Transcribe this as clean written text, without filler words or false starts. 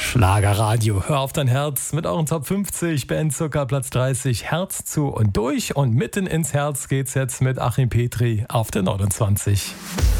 Schlagerradio, hör auf dein Herz mit euren Top 50, Ben Zucker, Platz 30, Herz zu und durch und mitten ins Herz geht's jetzt mit Achim Petri auf der 29.